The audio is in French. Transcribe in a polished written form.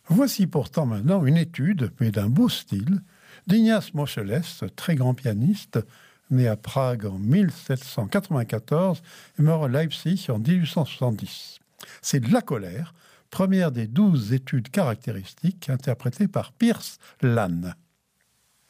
Voici pourtant maintenant une étude, mais d'un beau style, d'Ignaz Moscheles, très grand pianiste, né à Prague en 1794 et mort à Leipzig en 1870. C'est La colère, première des 12 études caractéristiques interprétées par Piers Lane.